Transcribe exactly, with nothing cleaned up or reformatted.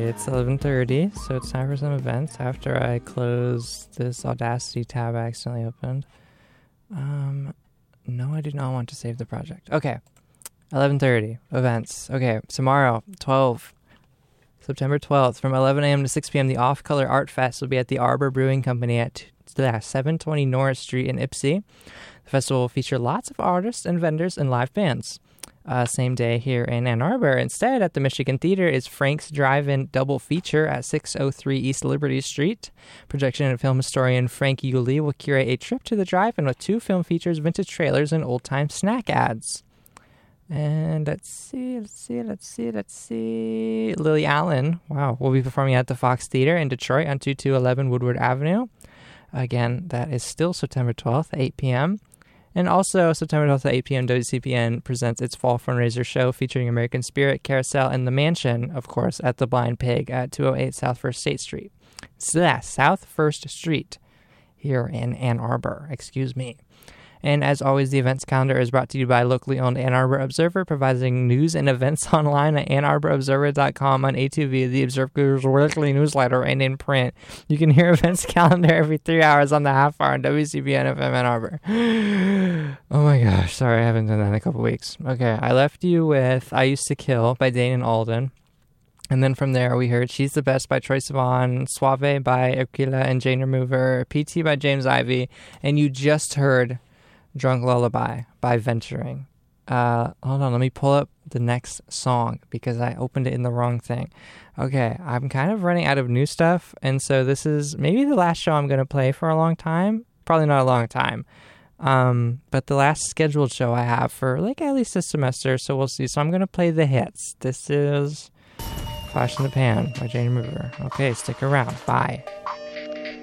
It's eleven thirty, so it's time for some events after I close this Audacity tab I accidentally opened. Um, no, I do not want to save the project. Okay, eleven thirty, events. Okay, tomorrow, twelve, September twelfth, from eleven a.m. to six p.m., the Off Color Art Fest will be at the Arbor Brewing Company at seven twenty Norris Street in Ypsi. The festival will feature lots of artists and vendors and live bands. Uh, same day here in Ann Arbor. Instead, at the Michigan Theater is Frank's Drive-In Double Feature at six oh three East Liberty Street. Projection and film historian Frank Yulee will curate a trip to the drive-in with two film features, vintage trailers, and old-time snack ads. And let's see, let's see, let's see, let's see. Lily Allen, wow, will be performing at the Fox Theater in Detroit on twenty-two eleven Woodward Avenue. Again, that is still September twelfth, eight p.m., And also, September twelfth at eight p.m., W C P N presents its Fall Fundraiser Show featuring American Spirit, Carousel, and The Mansion, of course, at the Blind Pig at two oh eight South First State Street. South First Street here in Ann Arbor, excuse me. And as always, the events calendar is brought to you by locally owned Ann Arbor Observer, providing news and events online at ann arbor observer dot com, on A two V, the Observer's weekly newsletter, and in print. You can hear events calendar every three hours on the half hour on W C B N F M Ann Arbor. Oh my gosh, sorry, I haven't done that in a couple weeks. Okay, I left you with I Used to Kill by Dane and Alden. And then from there, we heard She's the Best by Troye Sivan, Suave by Aquila and Jane Remover, P T by James Ivy, and you just heard Drunk Lullaby by Venturing. Uh, hold on, let me pull up the next song because I opened it in the wrong thing. Okay, I'm kind of running out of new stuff, and so this is maybe the last show I'm going to play for a long time. Probably not a long time. Um, but the last scheduled show I have for like at least this semester, so we'll see. So I'm going to play the hits. This is Flash in the Pan by Jane Remover. Okay, stick around. Bye.